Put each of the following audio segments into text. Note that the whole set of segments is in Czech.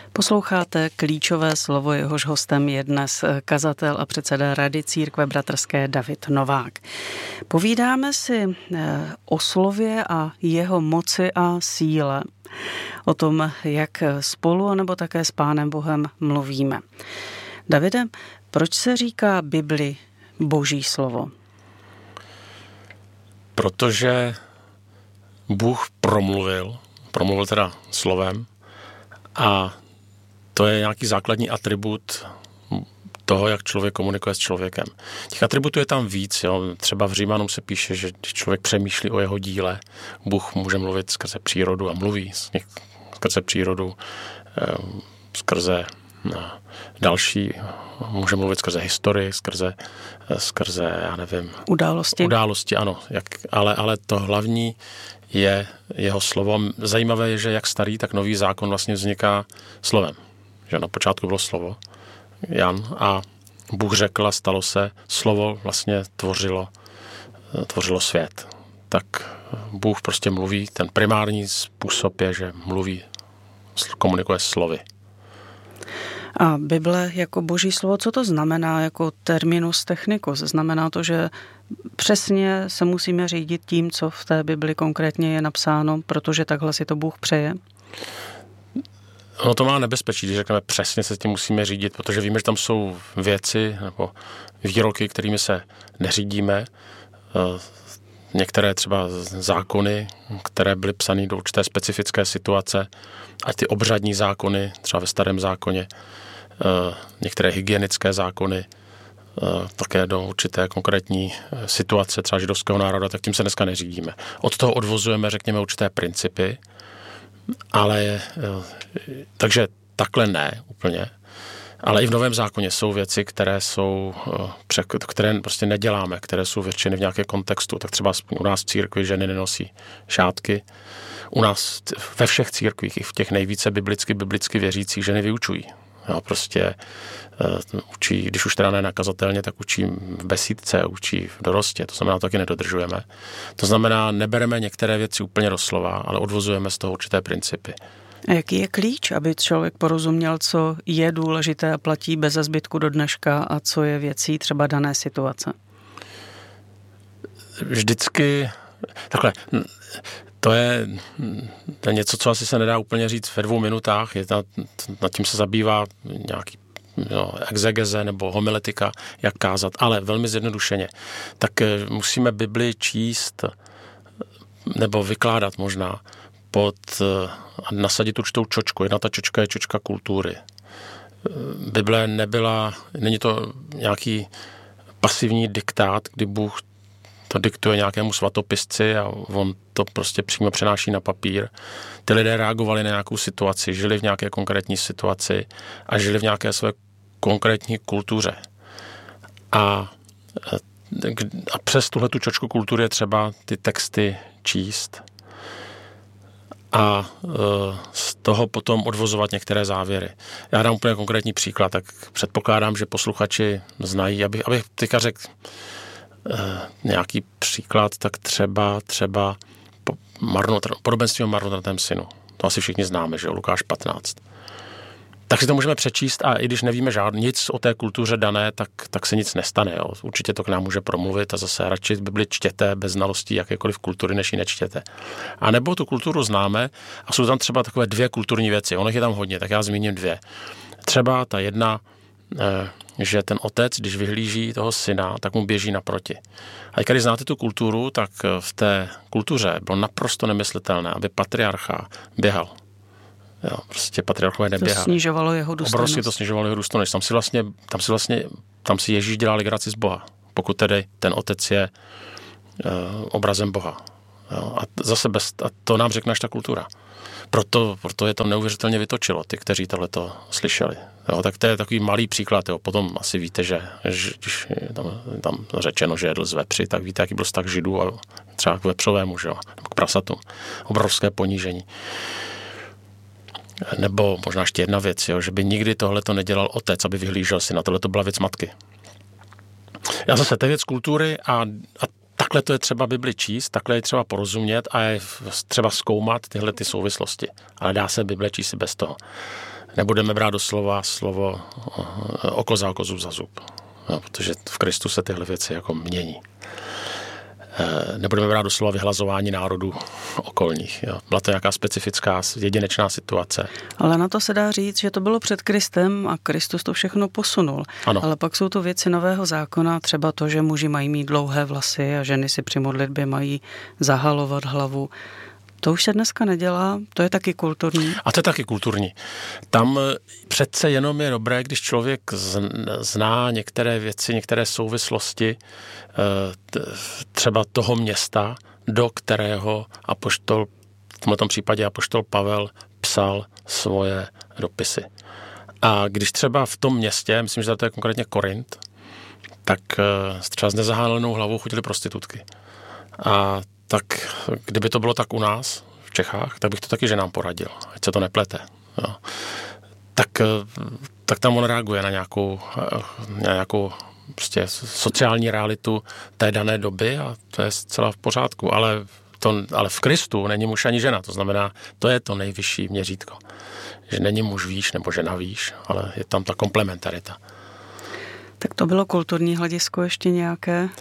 Posloucháte Klíčové slovo, jehož hostem je dnes kazatel a předseda Rady církve bratrské David Novák. Povídáme si o slově a jeho moci a síle. O tom, jak spolu, nebo také s Pánem Bohem mluvíme. Davide, proč se říká Bibli Boží slovo? Protože Bůh promluvil teda slovem, a to je nějaký základní atribut toho, jak člověk komunikuje s člověkem. Těch atributů je tam víc. Jo. Třeba v Římanům se píše, že když člověk přemýšlí o jeho díle, Bůh může mluvit skrze přírodu a mluví skrze přírodu, skrze další, může mluvit skrze historii, skrze já nevím. Události, ano. Ale to hlavní je jeho slovo. Zajímavé je, že jak starý, tak nový zákon vlastně vzniká slovem. Že na počátku bylo slovo, Jan, a Bůh řekl a stalo se, slovo vlastně tvořilo svět. Tak Bůh prostě mluví, ten primární způsob je, že mluví, komunikuje slovy. A Bible jako Boží slovo, co to znamená jako terminus technicus? Znamená to, že přesně se musíme řídit tím, co v té Bibli konkrétně je napsáno, protože takhle si to Bůh přeje? Ono to má nebezpečí, když řekneme přesně se tím musíme řídit, protože víme, že tam jsou věci nebo výroky, kterými se neřídíme. Některé třeba zákony, které byly psané do určité specifické situace, a ty obřadní zákony, třeba ve Starém zákoně, některé hygienické zákony, také do určité konkrétní situace třeba židovského národa, tak tím se dneska neřídíme. Od toho odvozujeme, řekněme, určité principy, ale takže takhle ne úplně. Ale i v Novém zákoně jsou věci, které prostě neděláme, které jsou většiny v nějakém kontextu. Tak třeba u nás v církvi ženy nenosí šátky. U nás ve všech církvích, i v těch nejvíce biblicky věřících, ženy vyučují. Jo, prostě učí, když už teda ne nakazatelně, tak učí v besídce, učí v dorostě. To znamená, to taky nedodržujeme. To znamená, nebereme některé věci úplně doslova, ale odvozujeme z toho určité principy. A jaký je klíč, aby člověk porozuměl, co je důležité a platí beze zbytku do dneška a co je věcí třeba dané situace? Vždycky takhle. To je něco, co asi se nedá úplně říct ve 2 minutách. Nad tím se zabývá nějaký exegeze nebo homiletika, jak kázat, ale velmi zjednodušeně. Tak musíme Bibli číst nebo vykládat možná a nasadit určitou čočku. Jedna ta čočka je čočka kultury. Bible není to nějaký pasivní diktát, kdy Bůh to diktuje nějakému svatopisci a on to prostě přímo přenáší na papír. Ty lidé reagovali na nějakou situaci, žili v nějaké konkrétní situaci a žili v nějaké své konkrétní kultuře. A přes tuhletu čočku kultury je třeba ty texty číst a z toho potom odvozovat některé závěry. Já dám úplně konkrétní příklad, tak předpokládám, že posluchači znají, abych teďka řekl nějaký příklad, tak třeba podobenství o marnotratném synu. To asi všichni známe, že Lukáš 15. Tak si to můžeme přečíst a i když nevíme nic o té kultuře dané, tak se nic nestane. Jo. Určitě to k nám může promluvit a zase radši Bibli čtěte bez znalostí jakékoliv kultury, než ji nečtěte. A nebo tu kulturu známe a jsou tam třeba takové 2 kulturní věci. Ono je tam hodně, tak já zmíním 2. Třeba ta jedna, že ten otec, když vyhlíží toho syna, tak mu běží naproti. A když znáte tu kulturu, tak v té kultuře bylo naprosto nemyslitelné, aby patriarcha běhal. Jo, prostě patriarchové neběhali. To snižovalo jeho důstojnost. Obrovsky to snižovalo jeho důstojnost. Tam si Ježíš dělá legraci z Boha, pokud tedy ten otec je obrazem Boha. Jo, a zase to nám řekne až ta kultura. Proto je to neuvěřitelně vytočilo, ty, kteří tohleto slyšeli. Jo, tak to je takový malý příklad. Jo. Potom asi víte, že když tam řečeno, že jedl z vepři, tak víte, jaký byl vztah Židů a třeba k vepřovému, že jo, nebo k prasatům. Obrovské ponížení. Nebo možná ještě jedna věc, jo, že by nikdy tohleto nedělal otec, aby vyhlížel si na tohleto byla věc matky. Já zase, to je věc kultury a takhle to je třeba Bibli číst, takhle je třeba porozumět a je třeba zkoumat tyhle ty souvislosti. Ale dá se Bible číst i bez toho. Nebudeme brát doslova slovo oko za oko, zub za zub. Jo, protože v Kristu se tyhle věci jako mění. Nebudeme brát doslova vyhlazování národů okolních. Jo. Byla to nějaká specifická, jedinečná situace. Ale na to se dá říct, že to bylo před Kristem a Kristus to všechno posunul. Ano. Ale pak jsou to věci nového zákona, třeba to, že muži mají mít dlouhé vlasy a ženy si při modlitbě mají zahalovat hlavu. To už se dneska nedělá, to je taky kulturní. A to je taky kulturní. Tam přece jenom je dobré, když člověk zná některé věci, některé souvislosti třeba toho města, do kterého apoštol, v tomto případě apoštol Pavel psal svoje dopisy. A když třeba v tom městě, myslím, že to je konkrétně Korint, tak třeba s nezahálenou hlavou chodily prostitutky. A tak kdyby to bylo tak u nás, v Čechách, tak bych to taky ženám poradil, ať se to neplete. Jo. Tak tam on reaguje na nějakou prostě sociální realitu té dané doby a to je zcela v pořádku. Ale v Kristu není muž ani žena, to znamená, to je to nejvyšší měřítko. Že není muž výš nebo žena výš, ale je tam ta komplementarita. Tak to bylo kulturní hledisko ještě nějaké?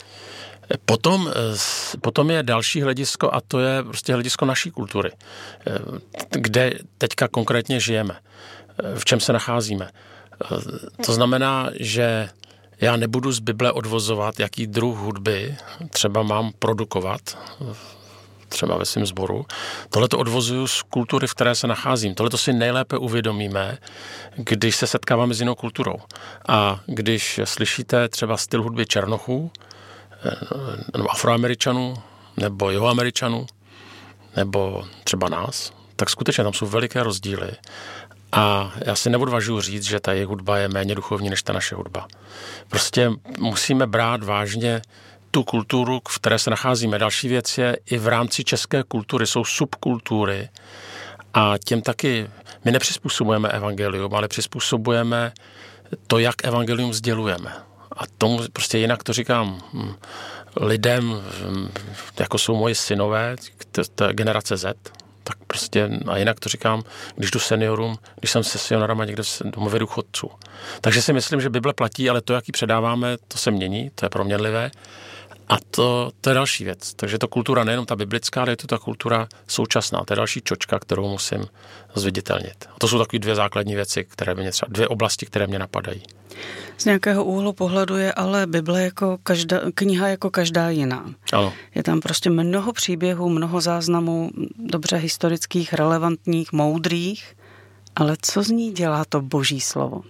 Potom je další hledisko a to je prostě hledisko naší kultury, kde teďka konkrétně žijeme, v čem se nacházíme. To znamená, že já nebudu z Bible odvozovat, jaký druh hudby třeba mám produkovat, třeba ve svém sboru. Tohle to odvozuju z kultury, v které se nacházím. Tohle to si nejlépe uvědomíme, když se setkáváme s jinou kulturou. A když slyšíte třeba styl hudby Černochů, nebo Afroameričanů, nebo Jihoameričanů, nebo třeba nás, tak skutečně tam jsou veliké rozdíly. A já si neodvažuji říct, že ta jejich hudba je méně duchovní než ta naše hudba. Prostě musíme brát vážně tu kulturu, v které se nacházíme. Další věc je, i v rámci české kultury jsou subkultury a těm taky my nepřizpůsobujeme evangelium, ale přizpůsobujeme to, jak evangelium sdělujeme. A tomu prostě jinak to říkám lidem, jako jsou moji synové, ta generace Z, tak prostě a jinak to říkám, když jdu seniorům, když jsem se seniorama někde v domově důchodců. Takže si myslím, že Bible platí, ale to, jak ji předáváme, to se mění, to je proměnlivé. A to je další věc. Takže to kultura nejenom ta biblická, ale je to ta kultura současná. To je další čočka, kterou musím zviditelnit. A to jsou takové dvě základní věci, dvě oblasti, které mě napadají. Z nějakého úhlu pohledu je ale Bible jako kniha jako každá jiná. Ano. Je tam prostě mnoho příběhů, mnoho záznamů, dobře historických, relevantních, moudrých, ale co z ní dělá to Boží slovo?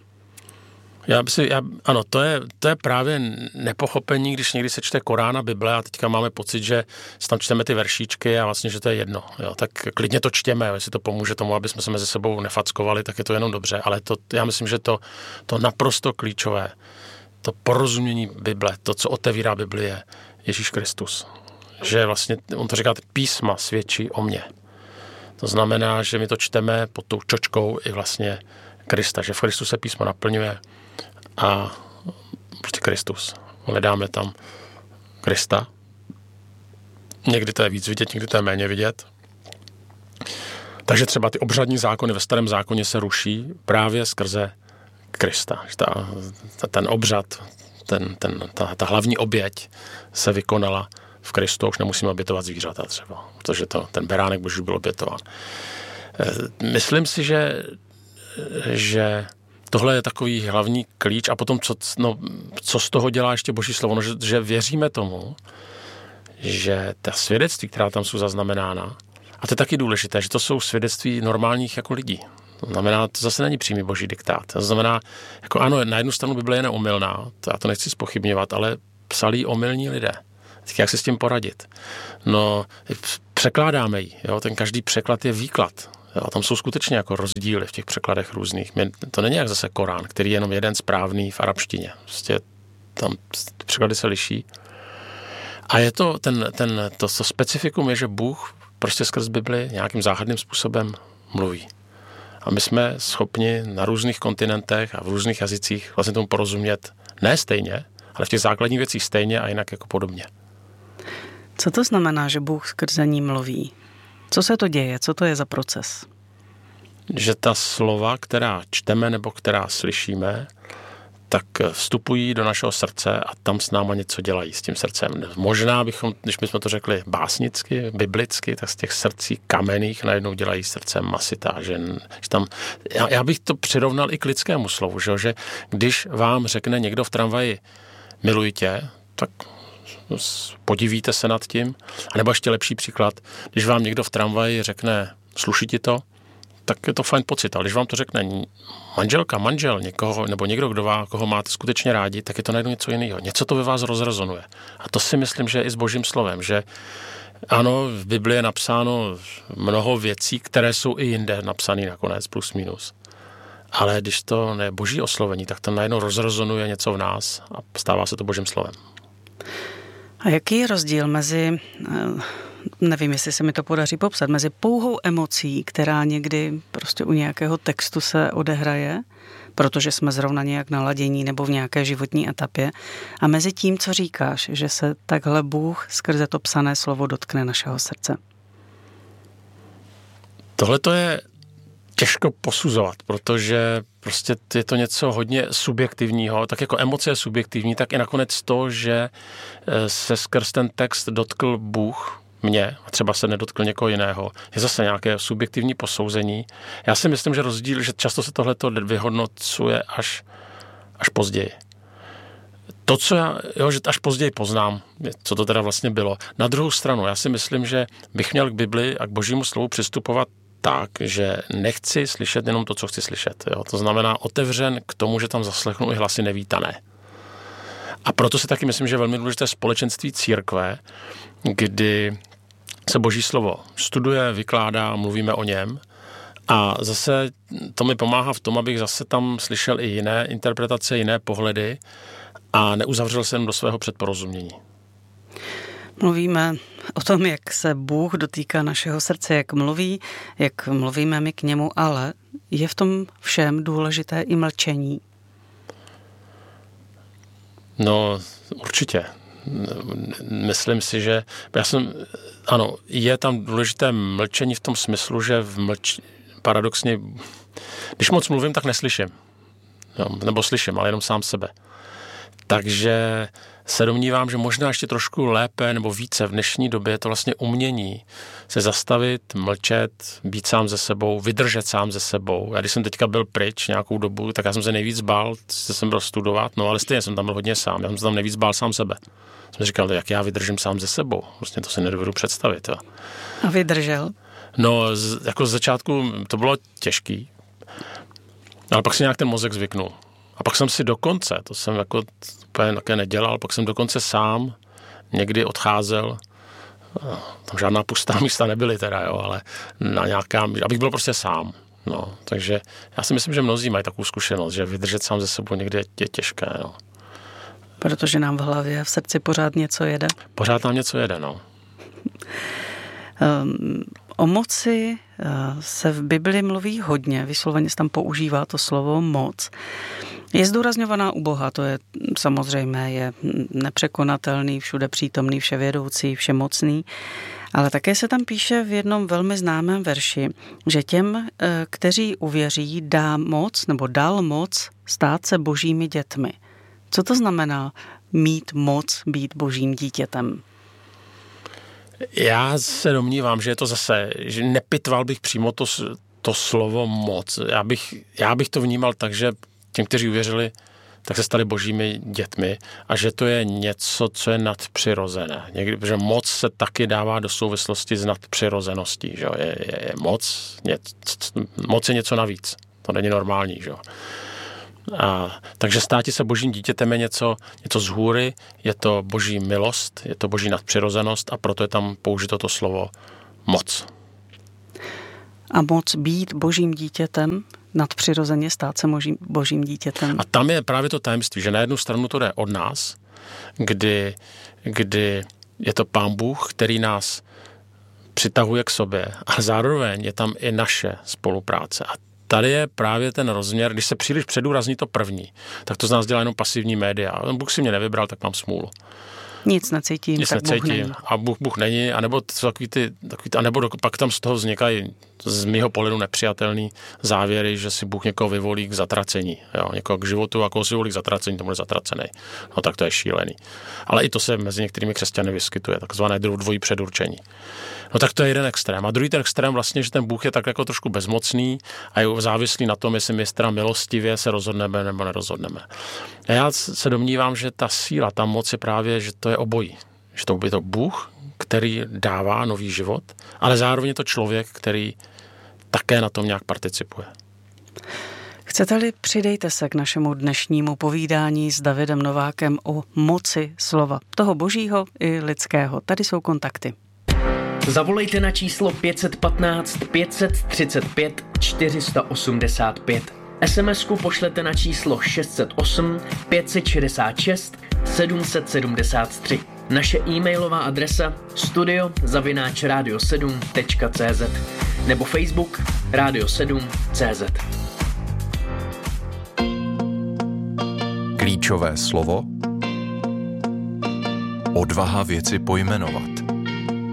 Ano, to je právě nepochopení, když někdy se čte Korán a Bible a teďka máme pocit, že si tam čteme ty veršíčky a vlastně, že to je jedno. Jo, tak klidně to čtěme, jestli to pomůže tomu, aby jsme se mezi sebou nefackovali, tak je to jenom dobře, ale já myslím, že to naprosto klíčové, to porozumění Bible, to, co otevírá Bibli, je Ježíš Kristus. Že vlastně, on to říká, písma svědčí o mně. To znamená, že my to čteme pod tou čočkou i vlastně Krista, že v Kristu se písmo naplňuje a prostě Kristus. Hledáme tam Krista. Někdy to je víc vidět, někdy to je méně vidět. Takže třeba ty obřadní zákony ve Starém zákoně se ruší právě skrze Krista. Ten obřad, ta hlavní oběť se vykonala v Kristu, už nemusíme obětovat zvířata třeba, protože ten beránek Boží byl obětován. Myslím si, že tohle je takový hlavní klíč a potom, co z toho dělá ještě Boží slovo, že věříme tomu, že ta svědectví, která tam jsou zaznamenána, a to je taky důležité, že to jsou svědectví normálních jako lidí. To znamená, to zase není přímý Boží diktát. To znamená, jako ano, na jednu stranu Bible je neomylná, já to nechci zpochybňovat, ale psali omylní lidé. Tak jak si s tím poradit? No, překládáme ji, jo? Ten každý překlad je výklad. Jo? A tam jsou skutečně jako rozdíly v těch překladech různých. To není jak zase Korán, který je jenom jeden správný v arabštině. Prostě tam překlady se liší. A je to to specifikum je, že Bůh prostě skrz Bibli nějakým záhadným způsobem mluví. A my jsme schopni na různých kontinentech a v různých jazycích vlastně tomu porozumět ne stejně, ale v těch základních věcích stejně a jinak jako podobně. Co to znamená, že Bůh skrze ní mluví? Co se to děje? Co to je za proces? že ta slova, která čteme nebo která slyšíme, tak vstupují do našeho srdce a tam s náma něco dělají s tím srdcem. Možná bychom, když bychom to řekli básnicky, biblicky, tak z těch srdcí kamenných najednou dělají srdcem masitá. Že tam, já bych to přirovnal i k lidskému slovu, že když vám řekne někdo v tramvaji miluji tě, tak podivíte se nad tím. A nebo ještě lepší příklad, když vám někdo v tramvaji řekne sluší ti to, tak je to fajn pocit. Ale když vám to řekne manželka, manžel, někoho, nebo někdo, koho máte skutečně rádi, tak je to najednou něco jiného. Něco to ve vás rozrezonuje. A to si myslím, že je i s Božím slovem, že ano, v Biblii je napsáno mnoho věcí, které jsou i jinde napsané nakonec, plus minus. Ale když to ne Boží oslovení, tak to najednou rozrezonuje něco v nás a stává se to Božím slovem. A jaký je rozdíl mezi, nevím, jestli se mi to podaří popsat, mezi pouhou emocí, která někdy prostě u nějakého textu se odehraje, protože jsme zrovna nějak naladění nebo v nějaké životní etapě, a mezi tím, co říkáš, že se takhle Bůh skrze to psané slovo dotkne našeho srdce? Tohle to je těžko posuzovat, protože prostě je to něco hodně subjektivního, tak jako emoce je subjektivní, tak i nakonec to, že se skrz ten text dotkl Bůh mě a třeba se nedotkl někoho jiného, je zase nějaké subjektivní posouzení. Já si myslím, že rozdíl, že často se tohleto vyhodnocuje až později. To, co že až později poznám, co to teda vlastně bylo. Na druhou stranu, já si myslím, že bych měl k Bibli a k Božímu slovu přistupovat tak, že nechci slyšet jenom to, co chci slyšet. Jo? To znamená otevřen k tomu, že tam zaslechnu i hlasy nevítané. A proto si taky myslím, že je velmi důležité společenství církve, kdy se Boží slovo studuje, vykládá, mluvíme o něm a zase to mi pomáhá v tom, abych zase tam slyšel i jiné interpretace, jiné pohledy a neuzavřel se jen do svého předporozumění. Mluvíme o tom, jak se Bůh dotýká našeho srdce, jak mluvíme my k němu, ale je v tom všem důležité i mlčení. No, určitě. Myslím si, že je tam důležité mlčení v tom smyslu, že paradoxně, když moc mluvím, tak neslyším. Nebo slyším, ale jenom sám sebe. Takže se domnívám, že možná ještě trošku lépe nebo více v dnešní době je to vlastně umění se zastavit, mlčet, být sám ze sebou, vydržet sám ze sebou. Já když jsem teďka byl pryč nějakou dobu, tak já jsem se nejvíc bál, jsem byl studovat, ale stejně jsem tam byl hodně sám. Já jsem se tam nejvíc bál sám sebe. Jsem říkal, jak já vydržím sám ze sebou. Vlastně to si nedovedu představit. Jo. A vydržel? No, jako z začátku to bylo těžký, ale pak si nějak ten mozek zvyknul. A pak jsem si dokonce, to jsem jako úplně také nedělal, pak jsem dokonce sám někdy odcházel, tam žádná pustá místa nebyly teda, jo, ale na nějaká, abych byl prostě sám. No, takže já si myslím, že mnozí mají takovou zkušenost, že vydržet sám ze sebou někdy je těžké. No. Protože nám v hlavě a v srdci pořád něco jede? Pořád nám něco jede, no. O moci se v Bibli mluví hodně, vysloveně se tam používá to slovo moc. Je zdůrazňovaná u Boha, to je samozřejmě, je nepřekonatelný, všude přítomný, vševědoucí, všemocný, ale také se tam píše v jednom velmi známém verši, že těm, kteří uvěří, dal moc stát se božími dětmi. Co to znamená mít moc být božím dítětem? Já se domnívám, že je to zase, že nepitval bych přímo to slovo moc. Já bych to vnímal tak, že těm, kteří uvěřili, tak se stali božími dětmi a že to je něco, co je nadpřirozené. Protože moc se taky dává do souvislosti s nadpřirozeností. Že? Je moc je něco navíc. To není normální. Že? Takže státi se božím dítětem je něco z hůry, je to boží milost, je to boží nadpřirozenost a proto je tam použito to slovo moc. A moc být božím dítětem, nadpřirozeně stát se božím dítětem. A tam je právě to tajemství, že na jednu stranu to jde od nás, kdy je to Pán Bůh, který nás přitahuje k sobě, a zároveň je tam i naše spolupráce. A tady je právě ten rozměr, když se příliš předůrazní to první, tak to z nás dělá jenom pasivní média. Bůh si mě nevybral, tak mám smůlu. Nic necítím, tak Bůh není. A Bůh není, anebo pak tam z toho vznikají z mýho pohledu nepřijatelný závěry, že si Bůh někoho vyvolí k zatracení. Jo? Někoho k životu a koho si vyvolí k zatracení, to bude zatracený. No tak to je šílený. Ale i to se mezi některými křesťany vyskytuje, takzvané dvojí předurčení. No tak to je jeden extrém. A druhý ten extrém vlastně, že ten Bůh je tak jako trošku bezmocný a je závislý na tom, jestli my teda milostivě se rozhodneme nebo nerozhodneme. A já se domnívám, že ta síla, ta moc je právě, že to je obojí. Že to je to Bůh, který dává nový život, ale zároveň je to člověk, který také na tom nějak participuje. Chcete-li, přidejte se k našemu dnešnímu povídání s Davidem Novákem o moci slova, toho božího i lidského. Tady jsou kontakty. Zavolejte na číslo 515 535 485. SMS-ku pošlete na číslo 608 566 773. Naše e-mailová adresa studio@radio7.cz nebo Facebook Radio7.cz. Klíčové slovo. Odvaha věci pojmenovat.